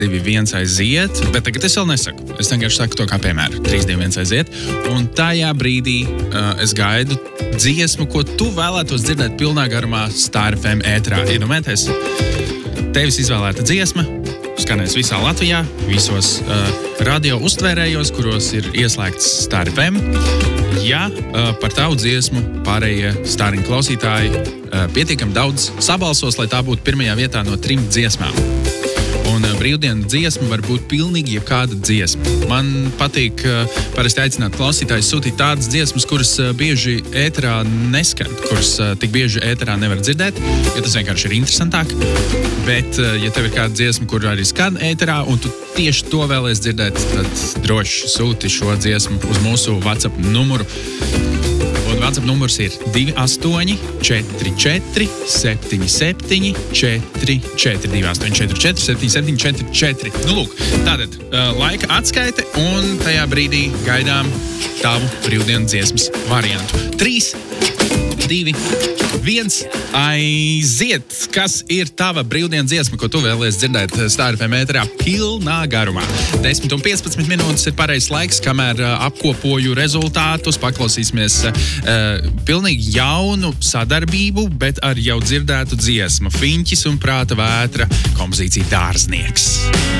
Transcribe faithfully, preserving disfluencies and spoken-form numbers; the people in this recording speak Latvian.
divi, viens aiziet, bet tagad es vēl nesaku. Es vienkārši saku to kā piemēru. trīs, divi, viens aiziet. Un tajā brīdī uh, es gaidu dziesmu, ko tu vēlētos dzirdēt pilnā garumā Star F M ētrā. Iedomājieties, tevis izvēlēta dziesma skanēs visā Latvijā, visos uh, radio uztvērējos, kuros ir ieslēgts Star F M. Ja uh, par tavu dziesmu pārējie Stariņu klausītāji uh, pietiekami daudz sabalsos, lai tā būtu pirmajā vietā no trim dziesmām. Un brīvdienu dziesma var būt pilnīgi jebkāda dziesma. Man patīk uh, parasti aicināt klausītājus sūtīt tādas dziesmas, kuras uh, bieži ēterā neskan, kuras uh, tik bieži ēterā nevar dzirdēt, jo tas vienkārši ir interesantāk. Bet, uh, ja tev ir kāda dziesma, kur arī skan ēterā, un tu tieši to vēlies dzirdēt, tad droši sūti šo dziesmu uz mūsu WhatsApp numuru. Un WhatsApp numurs ir divi astoņi četri četri septiņi septiņi četri četri divi astoņi četri četri septiņi septiņi četri četri. Nu, lūk, tātad uh, laika atskaite, un tajā brīdī gaidām tavu brīvdienu dziesmas variantu. trīs, divi, viens, aiziet! Kas ir tava brīvdienu dziesma, ko tu vēlies dzirdēt Star F M ēterā pilnā garumā? desmit un piecpadsmit minūtes ir pareizs laiks, kamēr uh, apkopoju rezultātus, paklausīsimies uh, pilnīgi jaunu sadarbību, bet ar jau dzirdētu dziesmu. Fiņķis un prāta vētra, kompozīcija Dārznieks.